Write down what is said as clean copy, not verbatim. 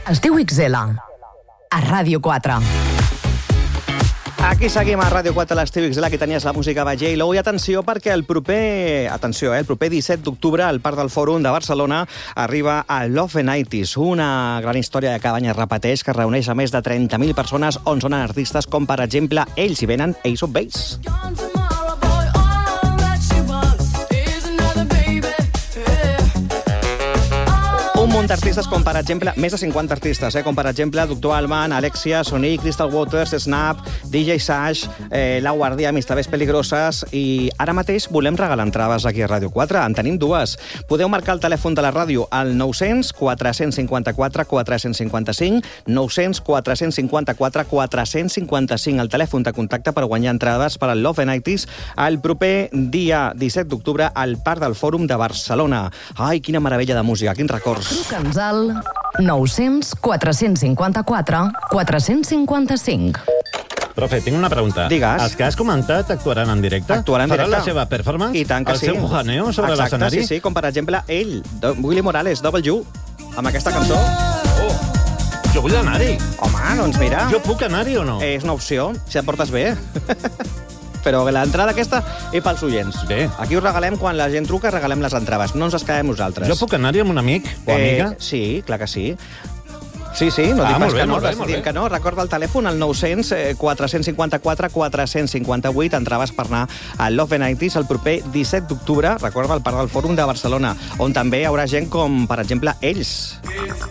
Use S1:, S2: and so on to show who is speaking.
S1: Es diu XL, a Ràdio 4.
S2: Aquí seguim a Ràdio 4 a l'Estiu XL, que tenies la música de J-Lo. I atenció, perquè el proper 17 d'octubre al Parc del Fòrum de Barcelona arriba a Love and 80s, una gran història que cada any es repeteix, que reuneix a més de 30.000 persones on sonen artistes com, per exemple, ells, i venen Ace of Base. Un munt d'artistes com, per exemple, més de 50 artistes, com per exemple Dr. Alban, Alexia, Sonic, Crystal Waters, Snap, DJ Sash, La Guardia, Amistabes Peligroses, i ara mateix volem regalar entrades aquí a Ràdio 4. En tenim dues. Podeu marcar el telèfon de la ràdio al 900 454 455, 900 454 455, el telèfon de contacte per guanyar entrades per al Love and 80s el proper dia 17 d'octubre al Parc del Fòrum de Barcelona. Ai, quina meravella de música, quins records.
S1: Truca'ns al 900 454 455.
S3: Profe, tinc una pregunta.
S2: Digues.
S3: Els que has comentat actuaran en directe?
S2: Actuaran en directe.
S3: Faran la seva performance?
S2: I tant que sí.
S3: El seu bujaneo sobre
S2: Exacte,
S3: l'escenari?
S2: sí, com per exemple ell, Willy Morales, W, amb aquesta cançó.
S3: Oh, jo vull anar-hi.
S2: Home, doncs mira.
S3: Jo puc anar-hi o no?
S2: És una opció, si et portes bé. Però l'entrada aquesta és pels oients.
S3: Bé.
S2: Aquí us regalem, quan la gent truca, regalem les entrades. No ens les quedem nosaltres.
S3: Jo puc anar-hi amb un amic o amiga?
S2: Sí, clar que sí. Sí, no dic pas que no, dient que no. Recorda el telèfon, el 900 454 458, entraves per anar a Love and 80s el proper 17 d'octubre, recorda, al Parc del Fòrum de Barcelona, on també hi haurà gent com, per exemple, ells.